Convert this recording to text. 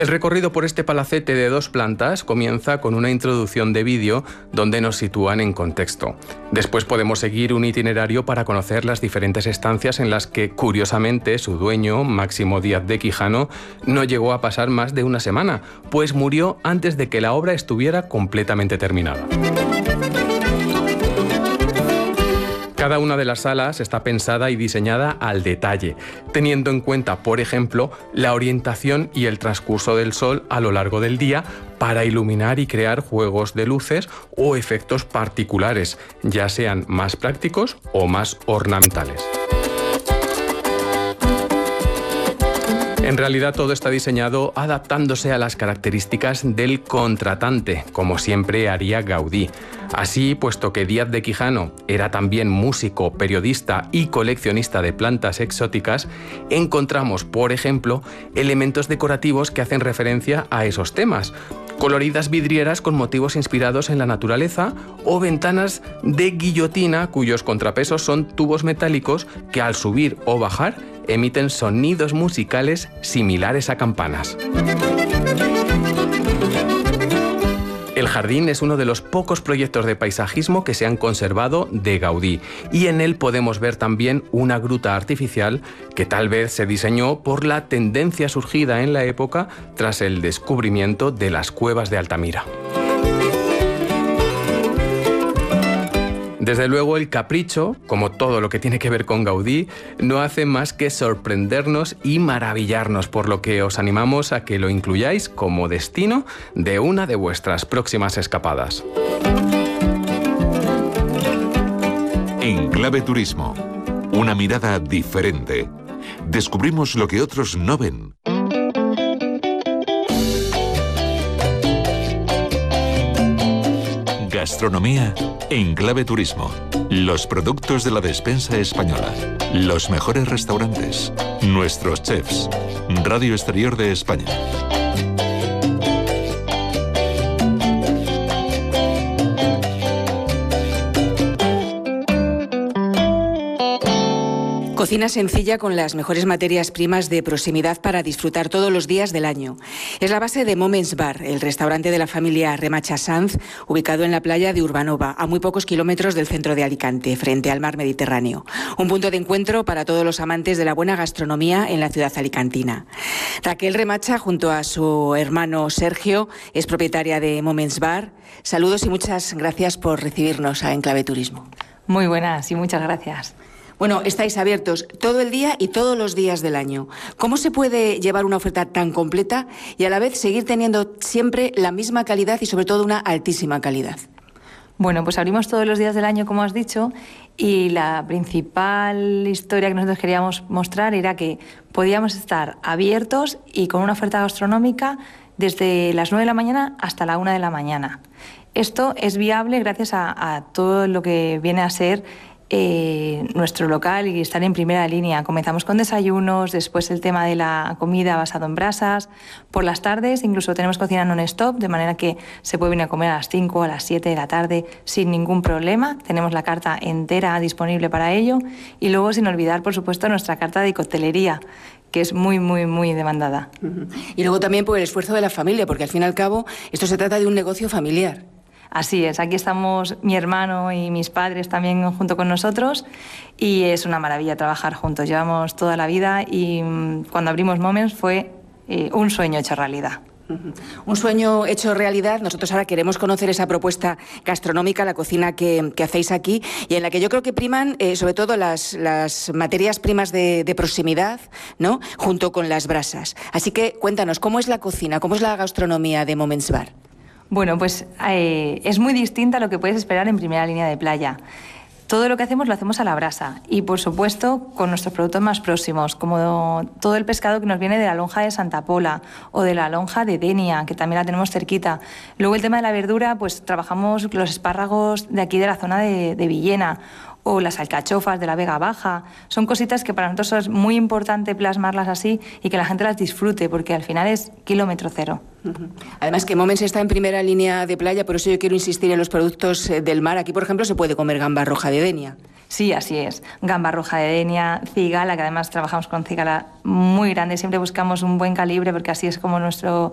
El recorrido por este palacete de 2 plantas comienza con una introducción de vídeo donde nos sitúan en contexto. Después podemos seguir un itinerario para conocer las diferentes estancias en las que, curiosamente, su dueño, Máximo Díaz de Quijano, no llegó a pasar más de una semana, pues murió antes de que la obra estuviera completamente terminada. Cada una de las salas está pensada y diseñada al detalle, teniendo en cuenta, por ejemplo, la orientación y el transcurso del sol a lo largo del día para iluminar y crear juegos de luces o efectos particulares, ya sean más prácticos o más ornamentales. En realidad todo está diseñado adaptándose a las características del contratante, como siempre haría Gaudí. Así, puesto que Díaz de Quijano era también músico, periodista y coleccionista de plantas exóticas, encontramos, por ejemplo, elementos decorativos que hacen referencia a esos temas. Coloridas vidrieras con motivos inspirados en la naturaleza o ventanas de guillotina cuyos contrapesos son tubos metálicos que al subir o bajar emiten sonidos musicales similares a campanas. El jardín es uno de los pocos proyectos de paisajismo que se han conservado de Gaudí y en él podemos ver también una gruta artificial que tal vez se diseñó por la tendencia surgida en la época tras el descubrimiento de las cuevas de Altamira. Desde luego el capricho, como todo lo que tiene que ver con Gaudí, no hace más que sorprendernos y maravillarnos, por lo que os animamos a que lo incluyáis como destino de una de vuestras próximas escapadas. En Clave Turismo, una mirada diferente. Descubrimos lo que otros no ven. Gastronomía en Clave Turismo. Los productos de la despensa española. Los mejores restaurantes. Nuestros chefs. Radio Exterior de España. Cocina sencilla con las mejores materias primas de proximidad para disfrutar todos los días del año. Es la base de Moments Bar, el restaurante de la familia Remacha Sanz, ubicado en la playa de Urbanova, a muy pocos kilómetros del centro de Alicante, frente al mar Mediterráneo. Un punto de encuentro para todos los amantes de la buena gastronomía en la ciudad alicantina. Raquel Remacha, junto a su hermano Sergio, es propietaria de Moments Bar. Saludos y muchas gracias por recibirnos a Enclave Turismo. Muy buenas y muchas gracias. Bueno, estáis abiertos todo el día y todos los días del año. ¿Cómo se puede llevar una oferta tan completa y a la vez seguir teniendo siempre la misma calidad y sobre todo una altísima calidad? Bueno, pues abrimos todos los días del año, como has dicho, y la principal historia que nosotros queríamos mostrar era que podíamos estar abiertos y con una oferta gastronómica desde las 9 de la mañana hasta la 1 de la mañana. Esto es viable gracias a todo lo que viene a ser nuestro local y estar en primera línea. Comenzamos con desayunos, después el tema de la comida basado en brasas. Por las tardes incluso tenemos cocina non-stop, de manera que se puede venir a comer a las 5 a las 7 de la tarde sin ningún problema. Tenemos la carta entera disponible para ello. Y luego, sin olvidar, por supuesto, nuestra carta de coctelería, que es muy, muy, muy demandada. Y luego también por el esfuerzo de la familia, porque al fin y al cabo esto se trata de un negocio familiar. Así es, aquí estamos mi hermano y mis padres también junto con nosotros y es una maravilla trabajar juntos. Llevamos toda la vida y cuando abrimos Moments fue un sueño hecho realidad. Un sueño hecho realidad. Nosotros ahora queremos conocer esa propuesta gastronómica, la cocina que hacéis aquí y en la que yo creo que priman sobre todo las materias primas de proximidad, ¿no? Junto con las brasas. Así que cuéntanos, ¿cómo es la cocina, cómo es la gastronomía de Moments Bar? Bueno, pues es muy distinta a lo que puedes esperar en primera línea de playa. Todo lo que hacemos lo hacemos a la brasa y, por supuesto, con nuestros productos más próximos, como todo el pescado que nos viene de la lonja de Santa Pola o de la lonja de Denia, que también la tenemos cerquita. Luego el tema de la verdura, pues trabajamos los espárragos de aquí de la zona de Villena o las alcachofas de la Vega Baja. Son cositas que para nosotros es muy importante plasmarlas así y que la gente las disfrute, porque al final es kilómetro cero. Además que Moments está en primera línea de playa, por eso yo quiero insistir en los productos del mar. Aquí, por ejemplo, se puede comer gamba roja de Denia. Sí, así es. Gamba roja de Denia, cigala, que además trabajamos con cigala muy grande. Siempre buscamos un buen calibre porque así es como nuestro